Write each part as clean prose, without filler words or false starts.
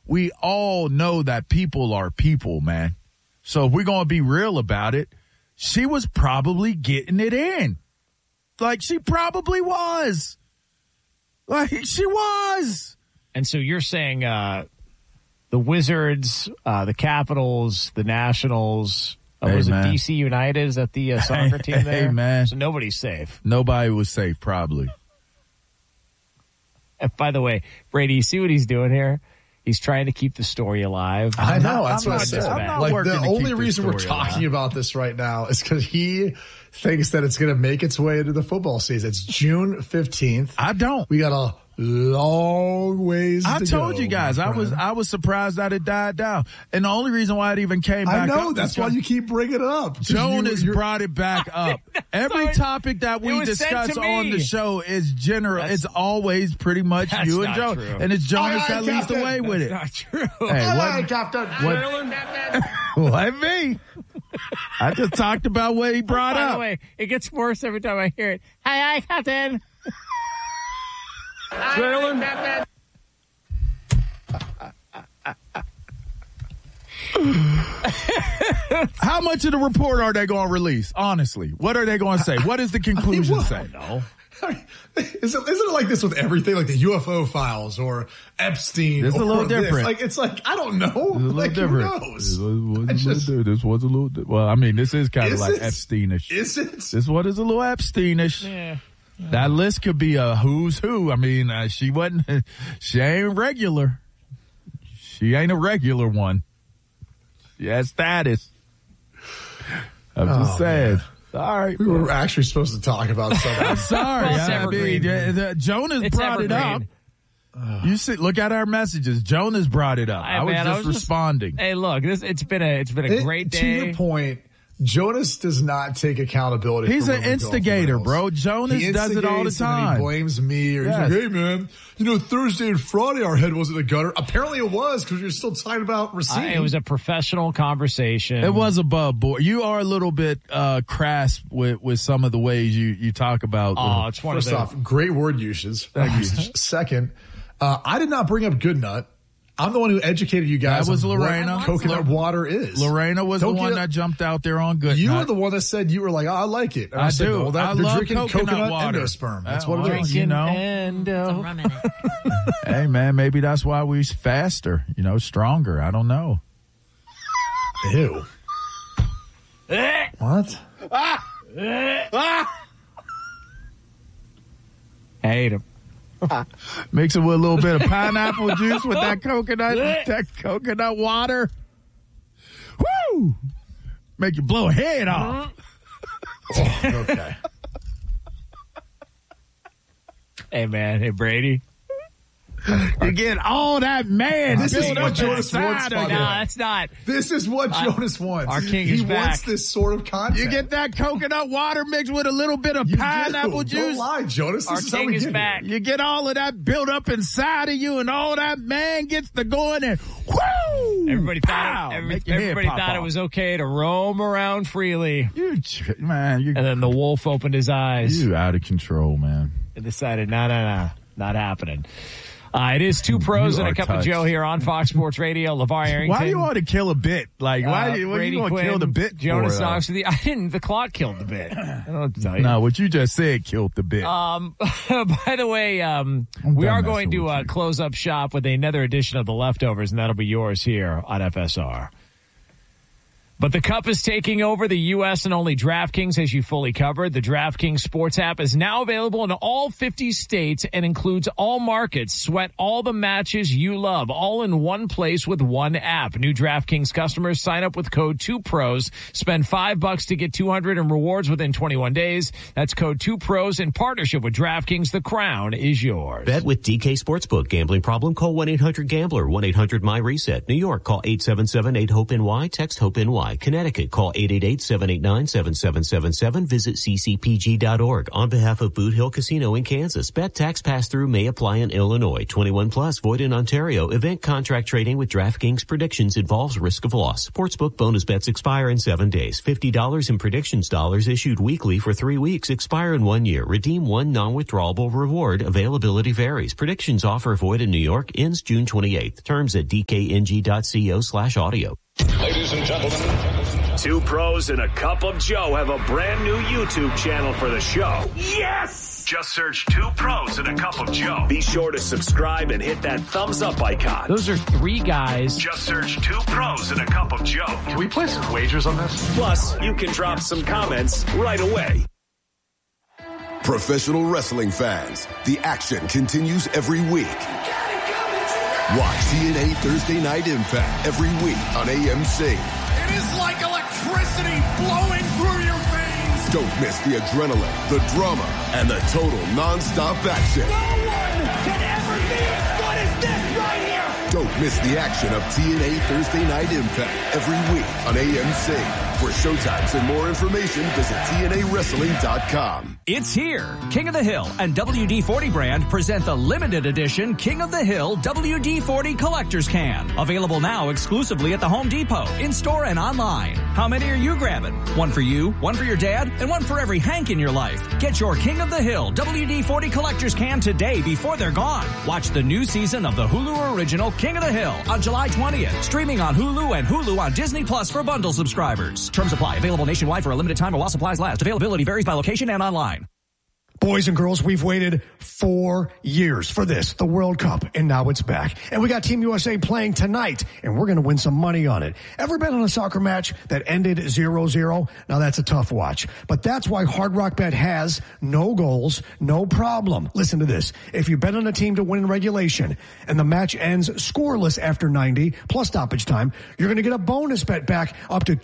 we all know that people are people, man. So if we're going to be real about it, she was probably getting it in. Like, she probably was. Like, she was. And so you're saying the Wizards, the Capitals, the Nationals, was it DC United? Is that the soccer team there? Hey, man. So nobody's safe. Nobody was safe, probably. And by the way, Brady, you see what he's doing here? He's trying to keep the story alive. I know. That's what I said. Like, the only reason we're talking about this right now is because he thinks that it's going to make its way into the football season. It's June 15th. I don't. We got a long ways to go. I told you guys, I was surprised that it died down. And the only reason why it even came back up. I know, that's why you keep bringing it up. Jonas brought it back up. Every topic that we discuss on the show is general. It's always pretty much you and Jonas. And it's Jonas that leads the way with it. That's not true. Hey, Captain. What me? I just talked about what he brought up. By the way, it gets worse every time I hear it. Hi, Captain. How much of the report are they going to release? Honestly, what are they going to say? What does the conclusion say? No. Isn't it like this with everything, like the UFO files or Epstein? It's a little different. It's like I don't know. It's a little different. Who knows? This was a little. Well, I mean, this is kind of like Epsteinish. Is it? This one is a little Epsteinish. Yeah. That list could be a who's who. I mean, she ain't regular. She ain't a regular one. She has status. I'm just saying. Man. All right. We were actually supposed to talk about something. I'm sorry. Jonas brought it up. You see, look at our messages. Jonas brought it up. I was just responding. Hey, look, it's been a great day. To your point, Jonas does not take accountability. He's an instigator, bro. Jonas does it all the time. He blames me, or he's like, "Hey, man, Thursday and Friday our head wasn't the gutter." Apparently, it was because you're still talking about Racine. It was a professional conversation. It was above board. You are a little bit crass with some of the ways you talk about. It's one First off, great word usage. Second, I did not bring up Good Nut. I'm the one who educated you guys. That was on Lorena. What coconut water is. Lorena was the one that jumped out there on Good Nut. You were the one that said you were like, I like it. And I said, do. Well, I they're love drinking coconut water. Endosperm. That's what it is. Endo. Rum in it. Hey, man, maybe that's why we're faster, stronger. I don't know. Ew. What? Hate him. Mix it with a little bit of pineapple juice with that coconut water. Woo! Make you blow a head off. Okay. Hey, man. Hey, Brady. You get all that man. This is what Jonas wants, by the way. No, that's not. This is what Jonas wants. Our king is back. He wants this sort of content. You get that coconut water mixed with a little bit of pineapple juice. Don't lie, Jonas. Our king is back. You get all of that built up inside of you, and all that man gets to going and whoo! Everybody thought it was okay to roam around freely. And then the wolf opened his eyes. You out of control, man. And decided, no, not happening. It is Two Pros and a Cup of Joe here on Fox Sports Radio. LeVar Arrington. Why do you want to kill a bit? Like, why do you want to kill the bit? Jonas Knox. I didn't. The clock killed the bit. I don't know what to tell you. No, what you just said killed the bit. By the way, we are going to close up shop with another edition of The Leftovers, and that'll be yours here on FSR. But the Cup is taking over. The U.S. and only DraftKings has you fully covered. The DraftKings Sports app is now available in all 50 states and includes all markets. Sweat all the matches you love, all in one place with one app. New DraftKings customers sign up with code 2PROS. Spend $5 to get $200 in rewards within 21 days. That's code 2PROS in partnership with DraftKings. The crown is yours. Bet with DK Sportsbook. Gambling problem? Call 1-800-GAMBLER. 1-800-MY-RESET. New York. Call 877-8-HOPE-NY. Text HOPE-NY. apply. Connecticut, call 888-789-7777. Visit ccpg.org. On behalf of Boot Hill Casino in Kansas, bet tax pass-through may apply in Illinois. 21 plus, void in Ontario. Event contract trading with DraftKings predictions involves risk of loss. Sportsbook bonus bets expire in 7 days. $50 in predictions dollars issued weekly for 3 weeks. Expire in 1 year. Redeem one non-withdrawable reward. Availability varies. Predictions offer void in New York. Ends June 28th. Terms at dkng.co/audio. Ladies and gentlemen, two pros and a cup of Joe have a brand new YouTube channel for the show. Yes! Just search Two Pros and a Cup of Joe. Be sure to subscribe and hit that thumbs up icon. Those are three guys. Just search Two Pros and a Cup of Joe. Can we play some wagers on this? Plus, you can drop some comments right away. Professional wrestling fans, the action continues every week. Watch TNA Thursday Night Impact every week on AMC. It is like electricity flowing through your veins. Don't miss the adrenaline, the drama, and the total non-stop action. No one can ever be as good as this right here. Don't miss the action of TNA Thursday Night Impact every week on AMC. For showtimes and more information, visit TNAWrestling.com. It's here. King of the Hill and WD-40 brand present the limited edition King of the Hill WD-40 Collector's Can. Available now exclusively at the Home Depot, in-store and online. How many are you grabbing? One for you, one for your dad, and one for every Hank in your life. Get your King of the Hill WD-40 Collector's Can today before they're gone. Watch the new season of the Hulu original King of the Hill on July 20th. Streaming on Hulu and Hulu on Disney Plus for bundle subscribers. Terms apply. Available nationwide for a limited time while supplies last. Availability varies by location and online. Boys and girls, we've waited 4 years for this, the World Cup, and now it's back. And we got Team USA playing tonight, and we're going to win some money on it. Ever been on a soccer match that ended 0-0? Now, that's a tough watch. But that's why Hard Rock Bet has no goals, no problem. Listen to this. If you bet on a team to win in regulation, and the match ends scoreless after 90, plus stoppage time, you're going to get a bonus bet back up to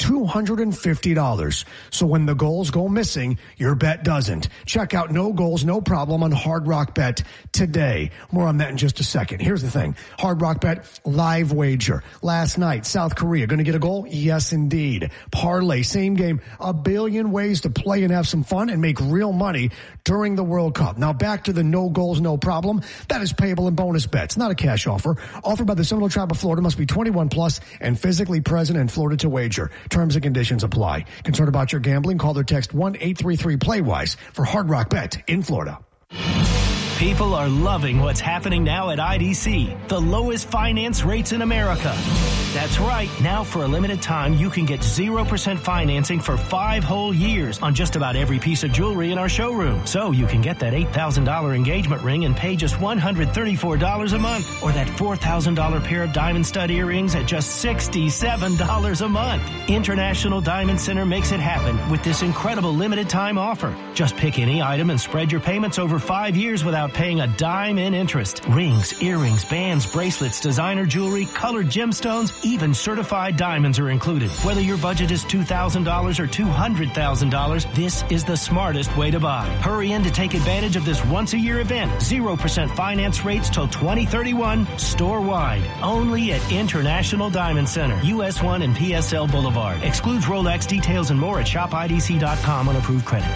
$250. So when the goals go missing, your bet doesn't. Check out No Goals, No Problem on Hard Rock Bet today. More on that in just a second. Here's the thing. Hard Rock Bet live wager. Last night, South Korea going to get a goal? Yes, indeed. Parlay, same game. A billion ways to play and have some fun and make real money during the World Cup. Now back to the No Goals, No Problem. That is payable in bonus bets, not a cash offer. Offered by the Seminole Tribe of Florida. Must be 21 plus and physically present in Florida to wager. Terms and conditions apply. Concerned about your gambling? Call or text 1-833-PLAY-WISE for Hard Rock Bet in Florida. People are loving what's happening now at IDC, the lowest finance rates in America. That's right. Now for a limited time, you can get 0% financing for 5 whole years on just about every piece of jewelry in our showroom. So you can get that $8,000 engagement ring and pay just $134 a month, or that $4,000 pair of diamond stud earrings at just $67 a month. International Diamond Center makes it happen with this incredible limited time offer. Just pick any item and spread your payments over 5 years without paying a dime in interest. Rings, earrings, bands, bracelets, designer jewelry, colored gemstones, even certified diamonds are included. Whether your budget is $2,000 or $200,000, this is the smartest way to buy. Hurry in to take advantage of this once-a-year event. 0% finance rates till 2031, store-wide. Only at International Diamond Center, US 1 and PSL Boulevard. Excludes Rolex. Details and more at shopidc.com on approved credit.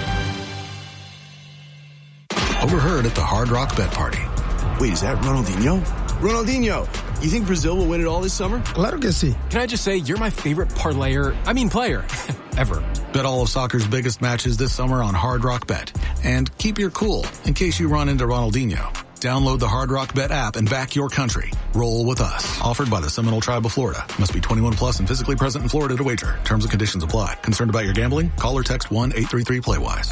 Overheard at the Hard Rock Bet Party. Wait, is that Ronaldinho? Ronaldinho, you think Brazil will win it all this summer? Claro que sí. Can I just say, you're my favorite player ever. Bet all of soccer's biggest matches this summer on Hard Rock Bet. And keep your cool in case you run into Ronaldinho. Download the Hard Rock Bet app and back your country. Roll with us. Offered by the Seminole Tribe of Florida. Must be 21 plus and physically present in Florida to wager. Terms and conditions apply. Concerned about your gambling? Call or text 1-833-PLAY-WISE.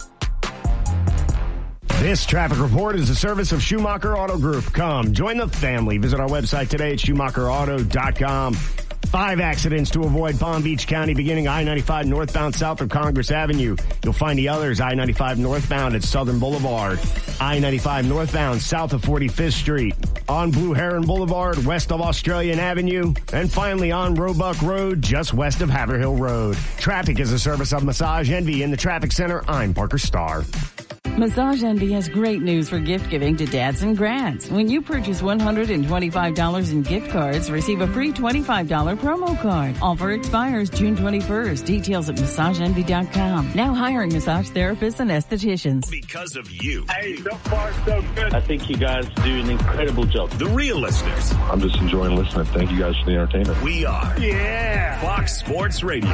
This traffic report is a service of Schumacher Auto Group. Come, join the family. Visit our website today at SchumacherAuto.com. 5 accidents to avoid Palm Beach County, beginning I-95 northbound south of Congress Avenue. You'll find the others I-95 northbound at Southern Boulevard, I-95 northbound south of 45th Street, on Blue Heron Boulevard west of Australian Avenue, and finally on Roebuck Road just west of Haverhill Road. Traffic is a service of Massage Envy in the Traffic Center. I'm Parker Starr. Massage Envy has great news for gift giving to dads and grands. When you purchase $125 in gift cards, receive a free $25 promo card. Offer expires June 21st. Details at massageenvy.com. Now hiring massage therapists and estheticians. Because of you. Hey, so far so good. I think you guys do an incredible job. The real listeners. I'm just enjoying listening. Thank you guys for the entertainment. We are. Yeah. Fox Sports Radio.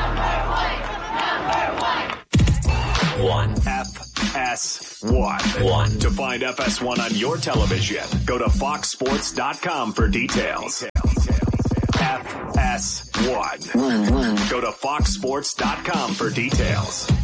One. FS1. To find FS1 on your television, go to foxsports.com for details. FS1. Go to foxsports.com for details.